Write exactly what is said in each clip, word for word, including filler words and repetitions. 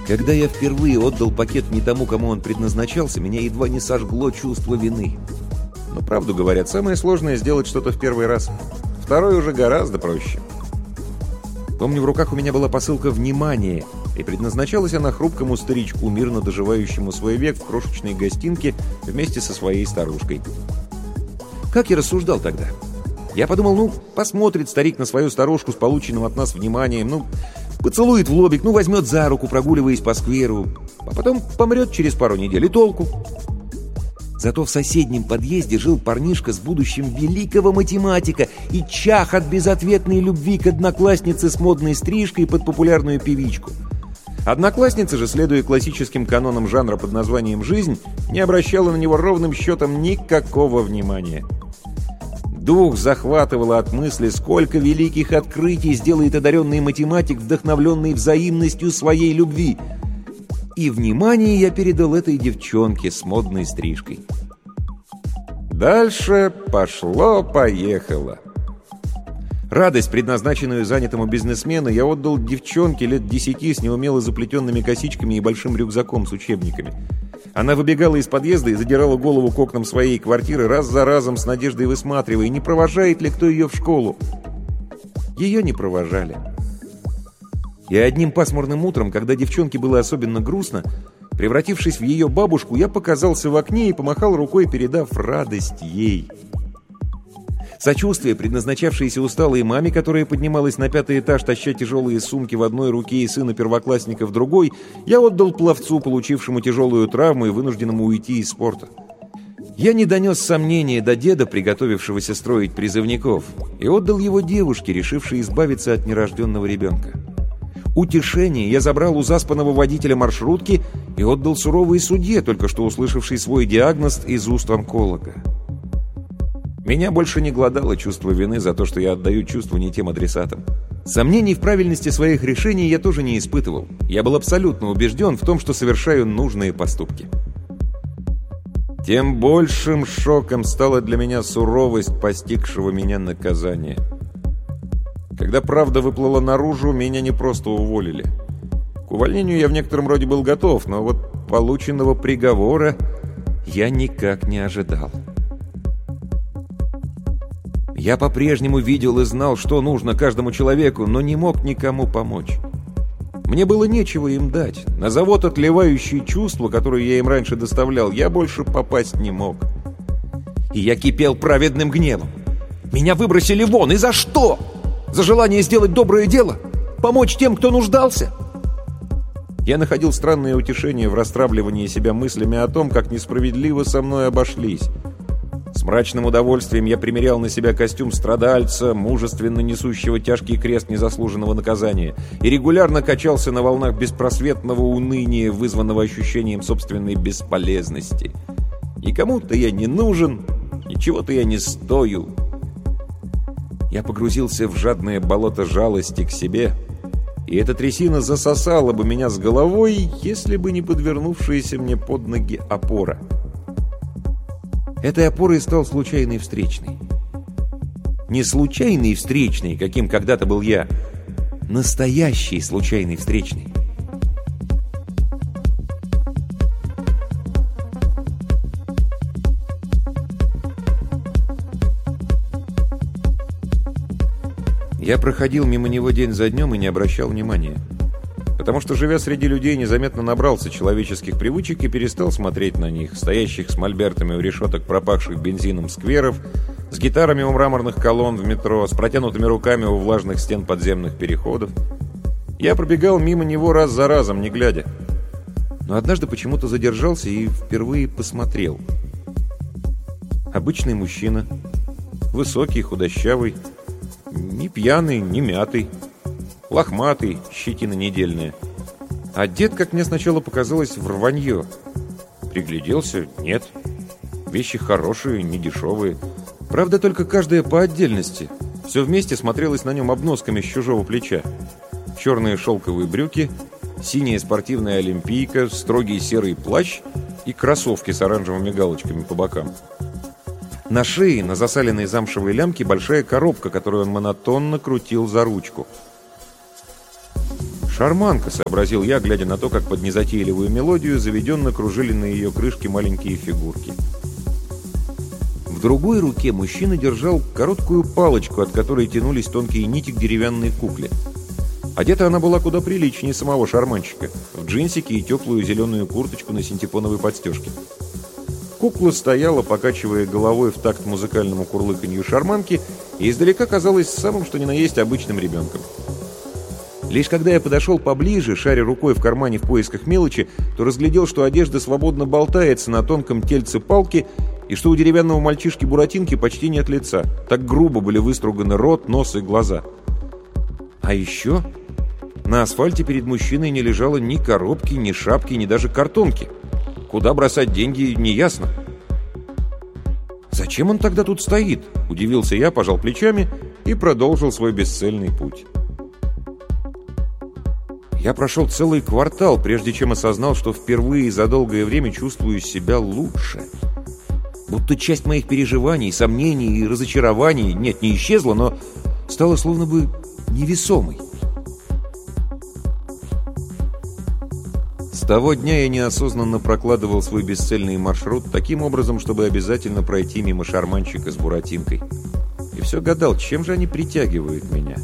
Когда я впервые отдал пакет не тому, кому он предназначался, меня едва не сожгло чувство вины. Но правду говорят, самое сложное — сделать что-то в первый раз. Второй уже гораздо проще. Помню, в руках у меня была посылка «Внимание», и предназначалась она хрупкому старичку, мирно доживающему свой век в крошечной гостинке вместе со своей старушкой. Как я рассуждал тогда? Я подумал, ну, посмотрит старик на свою старушку с полученным от нас вниманием, ну, поцелует в лобик, ну, возьмет за руку, прогуливаясь по скверу, а потом помрет через пару недель, и толку. Зато в соседнем подъезде жил парнишка с будущим великого математика и чах от безответной любви к однокласснице с модной стрижкой под популярную певичку. Одноклассница же, следуя классическим канонам жанра под названием «Жизнь», не обращала на него ровным счетом никакого внимания. Дух захватывало от мысли, сколько великих открытий сделает одаренный математик, вдохновленный взаимностью своей любви. И внимание я передал этой девчонке с модной стрижкой. Дальше пошло-поехало. Радость, предназначенную занятому бизнесмену, я отдал девчонке лет десяти с неумело заплетенными косичками и большим рюкзаком с учебниками. Она выбегала из подъезда и задирала голову к окнам своей квартиры, раз за разом с надеждой высматривая, не провожает ли кто ее в школу. Ее не провожали. И одним пасмурным утром, когда девчонке было особенно грустно, превратившись в ее бабушку, я показался в окне и помахал рукой, передав радость ей. Сочувствие, предназначавшееся усталой маме, которая поднималась на пятый этаж, таща тяжелые сумки в одной руке и сына первоклассника в другой, я отдал пловцу, получившему тяжелую травму и вынужденному уйти из спорта. Я не донес сомнения до деда, приготовившегося строить призывников, и отдал его девушке, решившей избавиться от нерожденного ребенка. Утешение я забрал у заспанного водителя маршрутки и отдал суровой судье, только что услышавшей свой диагноз из уст онколога. Меня больше не глодало чувство вины за то, что я отдаю чувство не тем адресатам. Сомнений в правильности своих решений я тоже не испытывал. Я был абсолютно убежден в том, что совершаю нужные поступки. Тем большим шоком стала для меня суровость постигшего меня наказания. Когда правда выплыла наружу, меня не просто уволили. К увольнению я в некотором роде был готов, но вот полученного приговора я никак не ожидал. Я по-прежнему видел и знал, что нужно каждому человеку, но не мог никому помочь. Мне было нечего им дать. На завод отливающие чувства, которые я им раньше доставлял, я больше попасть не мог. И я кипел праведным гневом. Меня выбросили вон, и за что? За желание сделать доброе дело? Помочь тем, кто нуждался? Я находил странное утешение в растравливании себя мыслями о том, как несправедливо со мной обошлись. С мрачным удовольствием я примерял на себя костюм страдальца, мужественно несущего тяжкий крест незаслуженного наказания, и регулярно качался на волнах беспросветного уныния, вызванного ощущением собственной бесполезности. Никому-то я не нужен, ничего-то я не стою. Я погрузился в жадное болото жалости к себе, и эта трясина засосала бы меня с головой, если бы не подвернувшаяся мне под ноги опора. Этой опорой стал случайный встречный. Не случайный встречный, каким когда-то был я. Настоящий случайный встречный. Я проходил мимо него день за днем и не обращал внимания. Потому что, живя среди людей, незаметно набрался человеческих привычек и перестал смотреть на них, стоящих с мольбертами у решеток пропахших бензином скверов, с гитарами у мраморных колонн в метро, с протянутыми руками у влажных стен подземных переходов. Я пробегал мимо него раз за разом, не глядя. Но однажды почему-то задержался и впервые посмотрел. Обычный мужчина, высокий, худощавый, не пьяный, не мятый, лохматый, щетина недельная. Одет, как мне сначала показалось, в рванье. Пригляделся — нет. Вещи хорошие, не дешевые. Правда, только каждая по отдельности. Все вместе смотрелось на нем обносками с чужого плеча. Черные шелковые брюки, синяя спортивная олимпийка, строгий серый плащ и кроссовки с оранжевыми галочками по бокам. На шее, на засаленной замшевой лямке, большая коробка, которую он монотонно крутил за ручку. «Шарманка», — сообразил я, глядя на то, как под незатейливую мелодию заведенно кружили на ее крышке маленькие фигурки. В другой руке мужчина держал короткую палочку, от которой тянулись тонкие нити к деревянной кукле. Одета она была куда приличнее самого шарманщика, в джинсике и теплую зеленую курточку на синтепоновой подстежке. Кукла стояла, покачивая головой в такт музыкальному курлыканью шарманки, и издалека казалась самым что ни на есть обычным ребенком. Лишь когда я подошел поближе, шаря рукой в кармане в поисках мелочи, то разглядел, что одежда свободно болтается на тонком тельце палки, и что у деревянного мальчишки Буратинки почти нет лица. Так грубо были выструганы рот, нос и глаза. А еще на асфальте перед мужчиной не лежало ни коробки, ни шапки, ни даже картонки. Куда бросать деньги, неясно. «Зачем он тогда тут стоит?» – удивился я, пожал плечами и продолжил свой бесцельный путь. Я прошел целый квартал, прежде чем осознал, что впервые за долгое время чувствую себя лучше. Будто часть моих переживаний, сомнений и разочарований, нет, не исчезла, но стала словно бы невесомой. С того дня я неосознанно прокладывал свой бесцельный маршрут таким образом, чтобы обязательно пройти мимо шарманщика с Буратинкой. И все гадал, чем же они притягивают меня.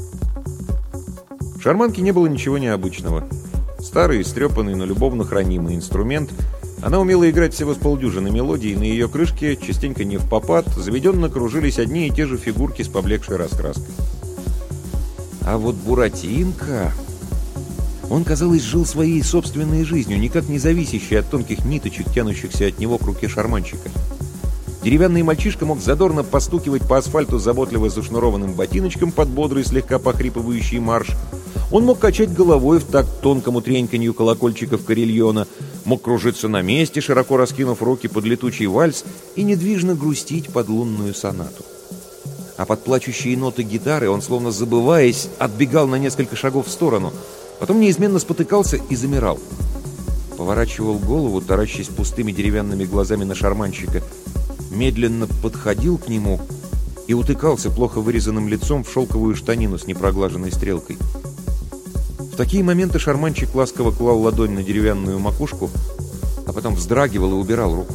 В шарманке не было ничего необычного. Старый, истрепанный, но любовно хранимый инструмент. Она умела играть всего с полдюжины мелодий, и на ее крышке, частенько не впопад, заведенно кружились одни и те же фигурки с поблекшей раскраской. А вот Буратинка... Он, казалось, жил своей собственной жизнью, никак не зависящей от тонких ниточек, тянущихся от него к руке шарманщика. Деревянный мальчишка мог задорно постукивать по асфальту заботливо зашнурованным ботиночком под бодрый, слегка похрипывающий марш. Он мог качать головой в такт тонкому треньканью колокольчиков карельона, мог кружиться на месте, широко раскинув руки под летучий вальс, и недвижно грустить под лунную сонату. А под плачущие ноты гитары он, словно забываясь, отбегал на несколько шагов в сторону, потом неизменно спотыкался и замирал. Поворачивал голову, таращась пустыми деревянными глазами на шарманщика, медленно подходил к нему и утыкался плохо вырезанным лицом в шелковую штанину с непроглаженной стрелкой. В такие моменты шарманщик ласково клал ладонь на деревянную макушку, а потом вздрагивал и убирал руку.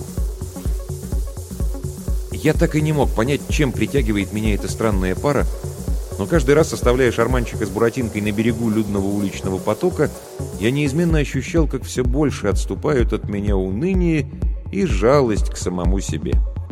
Я так и не мог понять, чем притягивает меня эта странная пара, но каждый раз, оставляя шарманщика с Буратинкой на берегу людного уличного потока, я неизменно ощущал, как все больше отступают от меня уныние и жалость к самому себе.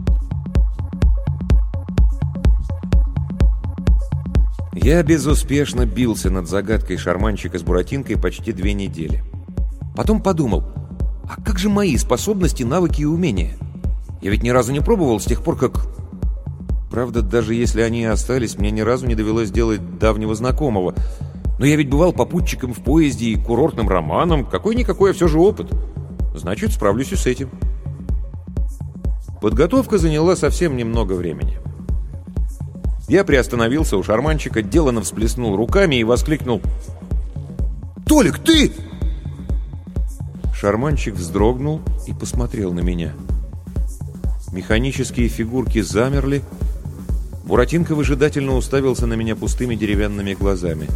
Я безуспешно бился над загадкой шарманщика с Буратинкой почти две недели. Потом подумал, а как же мои способности, навыки и умения? Я ведь ни разу не пробовал с тех пор, как... Правда, даже если они и остались, мне ни разу не довелось сделать давнего знакомого. Но я ведь бывал попутчиком в поезде и курортным романом. Какой-никакой, а все же опыт. Значит, справлюсь и с этим. Подготовка заняла совсем немного времени. Я приостановился у шарманщика, деланно всплеснул руками и воскликнул: «Толик, ты!» Шарманщик вздрогнул и посмотрел на меня. Механические фигурки замерли. Буратинка выжидательно уставился на меня пустыми деревянными глазами.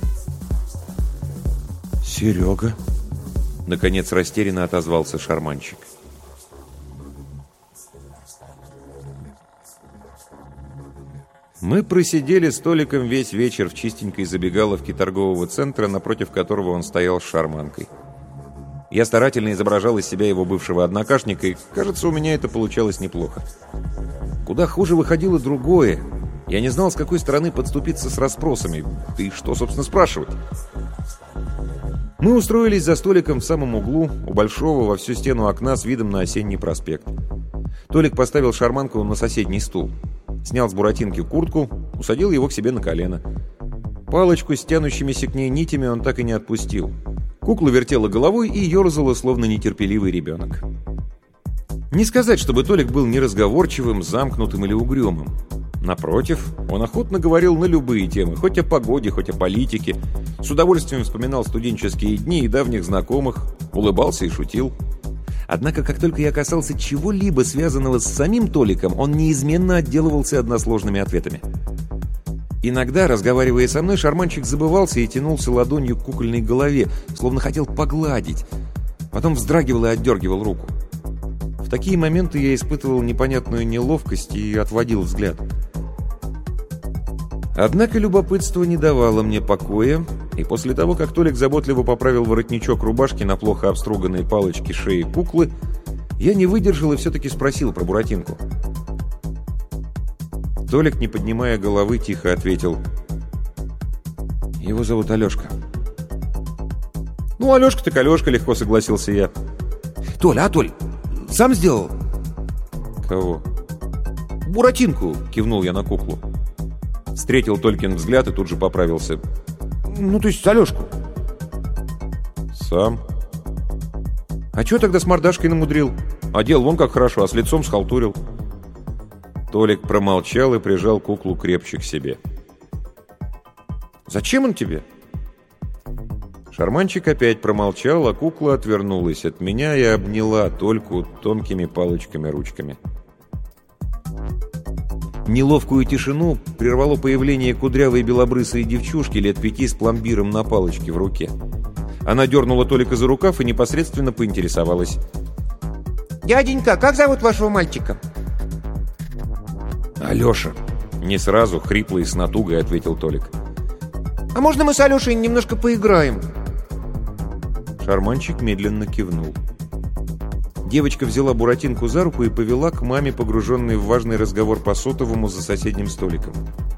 «Серега?» — наконец растерянно отозвался шарманщик. Мы просидели с Толиком весь вечер в чистенькой забегаловке торгового центра, напротив которого он стоял с шарманкой. Я старательно изображал из себя его бывшего однокашника, и, кажется, у меня это получалось неплохо. Куда хуже выходило другое. Я не знал, с какой стороны подступиться с расспросами. Да и что, собственно, спрашивать? Мы устроились за столиком в самом углу, у большого во всю стену окна с видом на осенний проспект. Толик поставил шарманку на соседний стул. Снял с Буратинки куртку, усадил его к себе на колено. Палочку с тянущимися к ней нитями он так и не отпустил. Кукла вертела головой и ерзала, словно нетерпеливый ребенок. Не сказать, чтобы Толик был неразговорчивым, замкнутым или угрюмым. Напротив, он охотно говорил на любые темы, хоть о погоде, хоть о политике. С удовольствием вспоминал студенческие дни и давних знакомых, улыбался и шутил. Однако, как только я касался чего-либо, связанного с самим Толиком, он неизменно отделывался односложными ответами. Иногда, разговаривая со мной, шарманщик забывался и тянулся ладонью к кукольной голове, словно хотел погладить. Потом вздрагивал и отдергивал руку. В такие моменты я испытывал непонятную неловкость и отводил взгляд. Однако любопытство не давало мне покоя, и после того, как Толик заботливо поправил воротничок рубашки на плохо обструганной палочке шеи куклы, я не выдержал и все-таки спросил про Буратинку. Толик, не поднимая головы, тихо ответил: «Его зовут Алешка». «Ну, Алешка так Алешка», — легко согласился я. «Толя, а, Толь, сам сделал?» «Кого?» «Буратинку», — кивнул я на куклу. Встретил Толькин взгляд и тут же поправился. «Ну, то есть Алешку». «Сам?» «А чё тогда с мордашкой намудрил? Одел вон как хорошо, а с лицом схалтурил». Толик промолчал и прижал куклу крепче к себе. «Зачем он тебе?» Шарманщик опять промолчал, а кукла отвернулась от меня и обняла Тольку тонкими палочками-ручками. Неловкую тишину прервало появление кудрявой белобрысой девчушки лет пяти с пломбиром на палочке в руке. Она дернула Толика за рукав и непосредственно поинтересовалась: «Дяденька, как зовут вашего мальчика?» «Алеша», — не сразу, хрипло и с натугой ответил Толик. «А можно мы с Алешей немножко поиграем?» Шарманщик медленно кивнул. Девочка взяла Буратинку за руку и повела к маме, погруженной в важный разговор по сотовому за соседним столиком.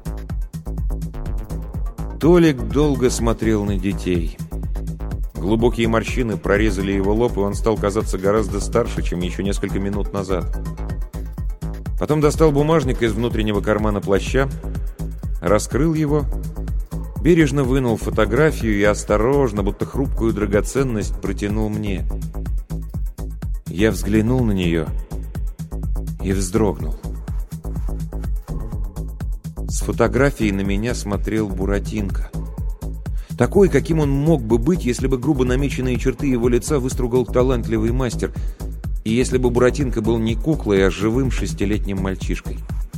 Толик долго смотрел на детей. Глубокие морщины прорезали его лоб, и он стал казаться гораздо старше, чем еще несколько минут назад. Потом достал бумажник из внутреннего кармана плаща, раскрыл его, бережно вынул фотографию и осторожно, будто хрупкую драгоценность, протянул мне. Я взглянул на нее и вздрогнул. С фотографией на меня смотрел Буратинка. Такой, каким он мог бы быть, если бы грубо намеченные черты его лица выстругал талантливый мастер, и если бы Буратинка был не куклой, а живым шестилетним мальчишкой.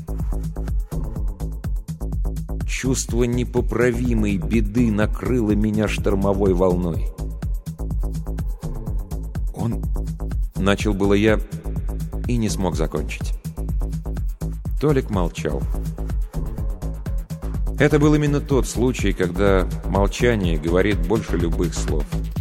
Чувство непоправимой беды накрыло меня штормовой волной. Он... Начал было я и не смог закончить. Толик молчал. Это был именно тот случай, когда молчание говорит больше любых слов.